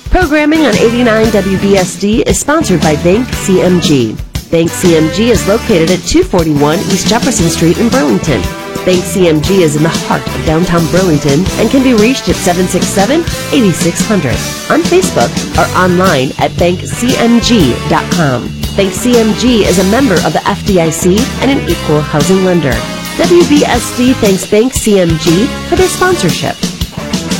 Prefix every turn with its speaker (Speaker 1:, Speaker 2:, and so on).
Speaker 1: Programming on 89 WBSD is sponsored by Bank CMG. Bank CMG is located at 241 East Jefferson Street in Burlington. Bank CMG is in the heart of downtown Burlington and can be reached at 767-8600 on Facebook or online at bankcmg.com. Bank CMG is a member of the FDIC and an equal housing lender. WBSD thanks Bank CMG for their sponsorship.